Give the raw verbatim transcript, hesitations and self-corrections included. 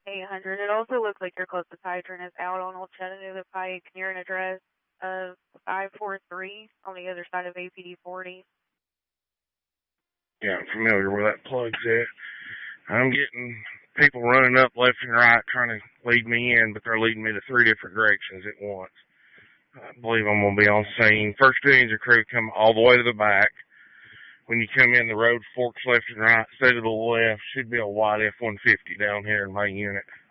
eight hundred. It also looks like your closest hydrant is out on Old Chattanooga Pike near an address of five four three on the other side of A P D forty. Yeah, I'm familiar where that plug's at. I'm getting people running up left and right trying to lead me in, but they're leading me to three different directions at once. I believe I'm going to be on scene. First Ranger crew come all the way to the back. When you come in, the road forks left and right. Stay to the left. Should be a white F one fifty down here in my unit.